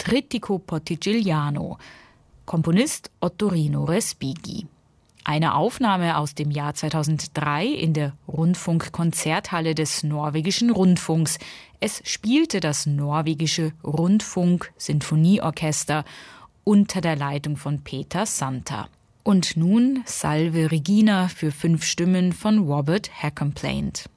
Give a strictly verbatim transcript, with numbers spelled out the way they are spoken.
Trittico Pottigigliano, Komponist Ottorino Respighi. Eine Aufnahme aus dem Jahr zweitausenddrei in der Rundfunkkonzerthalle des Norwegischen Rundfunks. Es spielte das Norwegische Rundfunk-Sinfonieorchester unter der Leitung von Peter Santa. Und nun Salve Regina für fünf Stimmen von Robert Hackomplaint.